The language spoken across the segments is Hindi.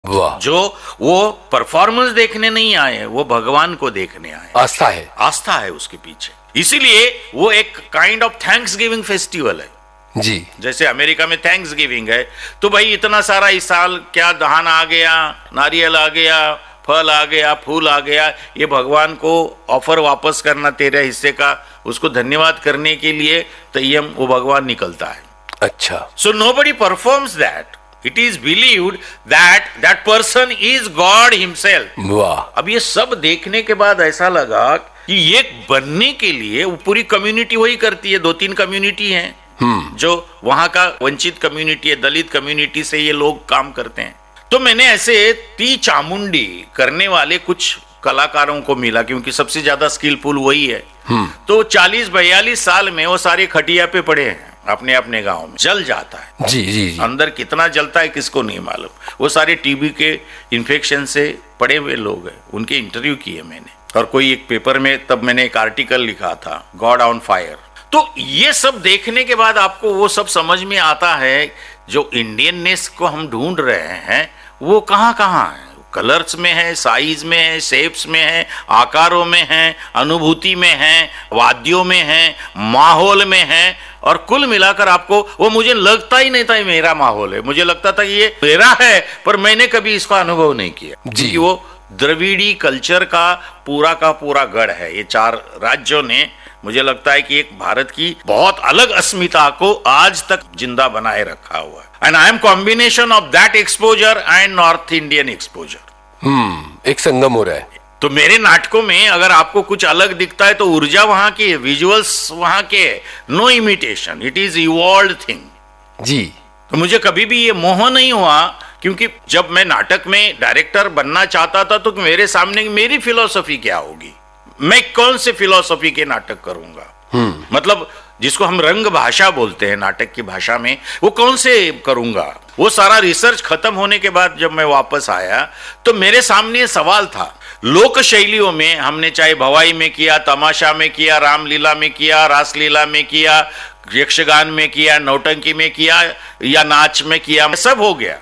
वाह। जो वो परफॉर्मेंस देखने नहीं आए, वो भगवान को देखने आए। आस्था है, आस्था है उसके पीछे। इसीलिए वो एक kind of thanks giving festival है जी। जैसे अमेरिका में थैंक्स गिविंग है, तो भाई इतना सारा इस साल क्या धान आ गया, नारियल आ गया, फल आ गया, फूल आ गया, ये भगवान को ऑफर वापस करना तेरे हिस्से का, उसको धन्यवाद करने के लिए तय्यम वो भगवान निकलता है। अच्छा। So nobody performs that, it is believed that that person is God himself. वाह। अब ये सब देखने के बाद ऐसा लगा कि ये बनने के लिए वो पूरी कम्युनिटी वही करती है। 2-3 कम्युनिटी हैं जो वहां का वंचित कम्युनिटी है, दलित कम्युनिटी से ये लोग काम करते हैं। तो मैंने ऐसे ती चामुंडी करने वाले कुछ कलाकारों को मिला, क्योंकि सबसे ज्यादा स्किलफुल वही है। तो 40-42 साल में वो सारे खटिया पे पड़े हैं अपने अपने गांव में। जल जाता है जी जी जी। अंदर कितना जलता है किसको नहीं मालूम। वो सारे टीबी के इन्फेक्शन से पड़े हुए लोग हैं, उनके इंटरव्यू किए मैंने, और कोई एक पेपर में तब मैंने एक आर्टिकल लिखा था, गॉड ऑन फायर। तो ये सब देखने के बाद आपको वो सब समझ में आता है, जो इंडियननेस को हम ढूंढ रहे हैं वो कहाँ कहाँ है। कलर्स में है, साइज में है, शेप्स में है, आकारों में है, अनुभूति में है, वाद्यों में है, माहौल में है, और कुल मिलाकर आपको वो, मुझे लगता ही नहीं था ये मेरा माहौल है, मुझे लगता था कि ये मेरा है, पर मैंने कभी इसका अनुभव नहीं किया, क्योंकि वो द्रविड़ी कल्चर का पूरा गढ़ है। ये 4 राज्यों ने, मुझे लगता है कि एक भारत की बहुत अलग अस्मिता को आज तक जिंदा बनाए रखा हुआ है। And I am combination of that exposure and north Indian exposure. एक संगम हो रहा है। तो मेरे नाटकों में अगर आपको कुछ अलग दिखता है तो ऊर्जा वहां की है, विजुअल्स वहां के, no imitation, it is evolved thing जी। तो मुझे कभी भी ये मोह नहीं हुआ, क्योंकि जब मैं नाटक में डायरेक्टर बनना चाहता था तो मेरे सामने मेरी फिलॉसफी क्या होगी, मैं कौन से फिलॉसफी के नाटक करूंगा, मतलब जिसको हम रंग भाषा बोलते हैं नाटक की भाषा में, वो कौन से करूंगा। वो सारा रिसर्च खत्म होने के बाद जब मैं वापस आया तो मेरे सामने सवाल था। लोक शैलियों में हमने चाहे भवाई में किया, तमाशा में किया, रामलीला में किया, रासलीला में किया, यक्षगान में किया, नौटंकी में किया, या नाच में किया, सब हो गया।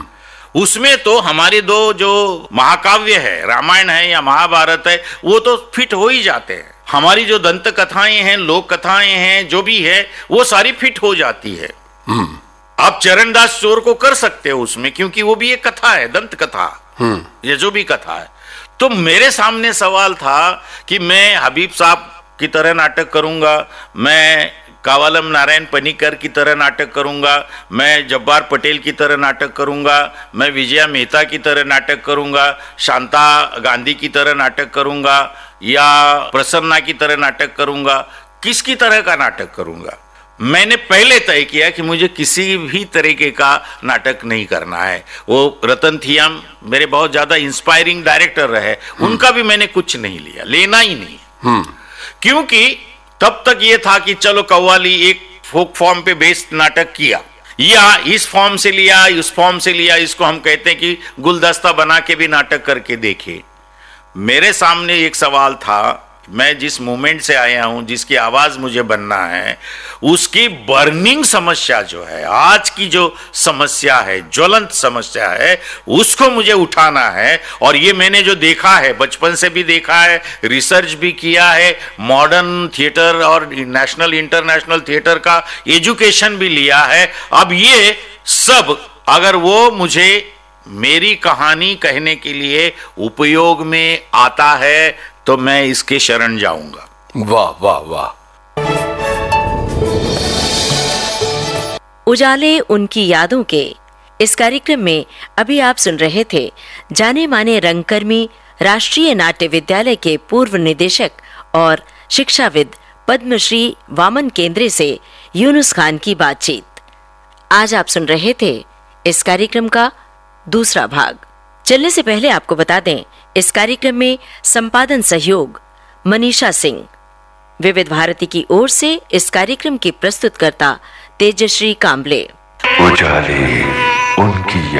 उसमें तो हमारे 2 जो महाकाव्य है, रामायण है या महाभारत है, वो तो फिट हो ही जाते हैं। हमारी जो दंत कथाएं हैं, लोक कथाएं हैं, जो भी है वो सारी फिट हो जाती है। आप चरणदास चोर को कर सकते हो उसमें, क्योंकि वो भी एक कथा है, दंत कथा, ये जो भी कथा है। तो मेरे सामने सवाल था कि मैं हबीब साहब की तरह नाटक करूंगा, मैं कावालम नारायण पनीकर की तरह नाटक करूंगा, मैं जब्बार पटेल की तरह नाटक करूंगा, मैं विजया मेहता की तरह नाटक करूंगा, शांता गांधी की तरह नाटक करूंगा, या प्रसन्ना की तरह नाटक करूंगा, किसकी तरह का नाटक करूंगा। मैंने पहले तय किया कि मुझे किसी भी तरीके का नाटक नहीं करना है। वो रतन थियम मेरे बहुत ज्यादा इंस्पायरिंग डायरेक्टर रहे, उनका भी मैंने कुछ नहीं लिया, लेना ही नहीं, क्योंकि तब तक ये था कि चलो कव्वाली एक फोक फॉर्म पे बेस्ड नाटक किया, या इस फॉर्म से लिया, इस फॉर्म से लिया, इसको हम कहते हैं कि गुलदस्ता बना के भी नाटक करके देखे। मेरे सामने एक सवाल था, मैं जिस मूवमेंट से आया हूं, जिसकी आवाज मुझे बनना है, उसकी बर्निंग समस्या जो है, आज की जो समस्या है, ज्वलंत समस्या है, उसको मुझे उठाना है। और ये मैंने जो देखा है, बचपन से भी देखा है, रिसर्च भी किया है, मॉडर्न थिएटर और नेशनल इंटरनेशनल थिएटर का एजुकेशन भी लिया है। अब ये सब अगर वो मुझे मेरी कहानी कहने के लिए उपयोग में आता है तो मैं इसके शरण जाऊंगा। वाह वाह वाह। उजाले उनकी यादों के इस कार्यक्रम में अभी आप सुन रहे थे जाने माने रंगकर्मी, राष्ट्रीय नाट्य विद्यालय के पूर्व निदेशक और शिक्षाविद पद्मश्री वामन केंद्रे से यूनुस खान की बातचीत। आज आप सुन रहे थे इस कार्यक्रम का दूसरा भाग। चलने से पहले आपको बता दें, इस कार्यक्रम में संपादन सहयोग मनीषा सिंह। विविध भारती की ओर से इस कार्यक्रम की प्रस्तुतकर्ता तेजश्री कांबले। उजाले उनकी